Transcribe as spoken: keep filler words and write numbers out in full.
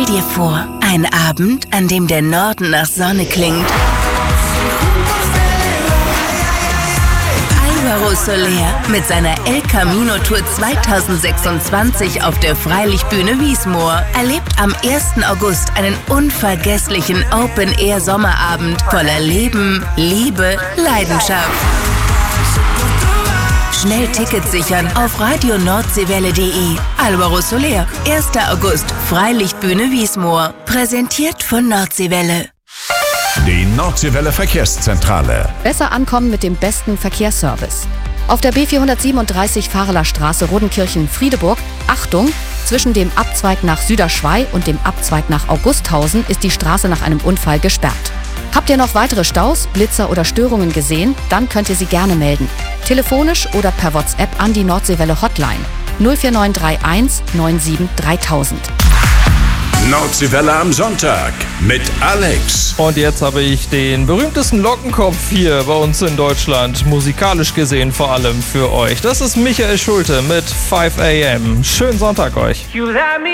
dir vor, ein Abend, an dem der Norden nach Sonne klingt. Álvaro Soler mit seiner El Camino Tour zweitausendsechsundzwanzig auf der Freilichtbühne Wiesmoor erlebt am ersten August einen unvergesslichen Open-Air-Sommerabend voller Leben, Liebe, Leidenschaft. Schnell Tickets sichern auf radio nordseewelle punkt de. Álvaro Soler, erster August, Freilichtbühne Wiesmoor. Präsentiert von Nordseewelle. Die Nordseewelle Verkehrszentrale. Besser ankommen mit dem besten Verkehrsservice. Auf der B vierhundertsiebenunddreißig Fahreler Straße Rodenkirchen-Friedeburg, Achtung, zwischen dem Abzweig nach Süderschwei und dem Abzweig nach Augusthausen ist die Straße nach einem Unfall gesperrt. Habt ihr noch weitere Staus, Blitzer oder Störungen gesehen? Dann könnt ihr sie gerne melden. Telefonisch oder per WhatsApp an die Nordseewelle Hotline null vier neun drei eins neun sieben dreitausend. Nordseewelle am Sonntag mit Alex. Und jetzt habe ich den berühmtesten Lockenkopf hier bei uns in Deutschland, musikalisch gesehen vor allem für euch. Das ist Michael Schulte mit five a m. Schönen Sonntag euch.